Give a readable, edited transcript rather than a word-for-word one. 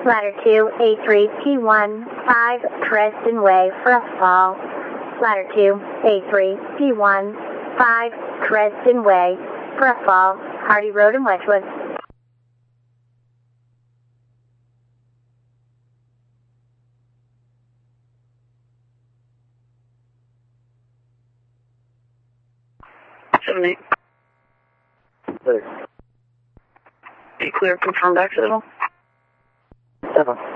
Ladder 2, A3, P1, 5, Dresden Way for a fall. Ladder 2, A3, P1, 5, Dresden Way for a fall. Hardy Road in Wedgwood. Seven, 8. Be clear, confirmed accidental. 7.